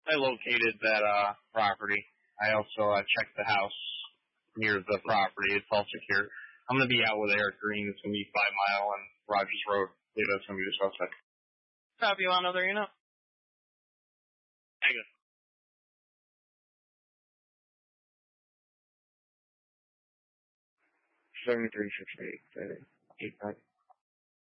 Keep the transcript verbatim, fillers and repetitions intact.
I located that uh property. I also uh, checked the house near the property. It's all secure. I'm going to be out with Eric Green. It's going to be Five Mile and Rogers Road. Yeah, that's going to be the suspect. Copy, you on other unit? Negative. seven three six eight, eight five.